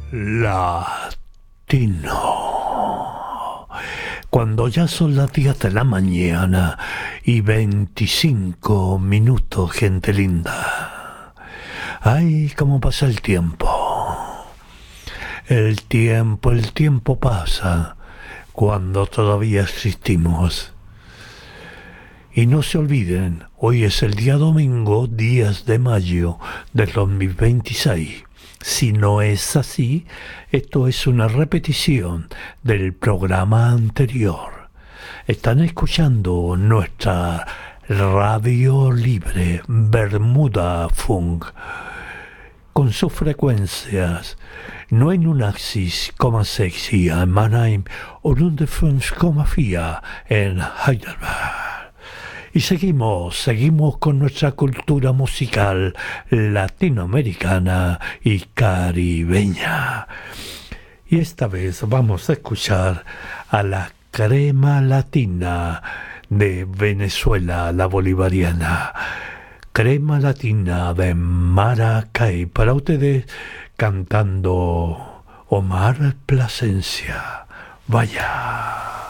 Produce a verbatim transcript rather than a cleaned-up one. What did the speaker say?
Latino. Cuando ya son las diez de la mañana y veinticinco minutos, gente linda. Ay, cómo pasa el tiempo. El tiempo, el tiempo pasa cuando todavía existimos. Y no se olviden, hoy es el día domingo, diez de mayo del dos mil veintiséis. Si no es así, esto es una repetición del programa anterior. Están escuchando nuestra radio libre Bermuda Funk con sus frecuencias neunundnegentig komma sex hier in Mannheim und hundertfünf komma vier en Heidelberg. Y seguimos, seguimos con nuestra cultura musical latinoamericana y caribeña. Y esta vez vamos a escuchar a la Crema Latina de Venezuela, la bolivariana. Crema Latina de Maracay. Para ustedes cantando Omar Plasencia. Vaya.